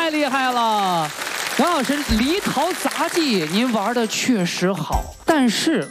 太厉害了！杨老师，离陶杂技您玩的确实好，但是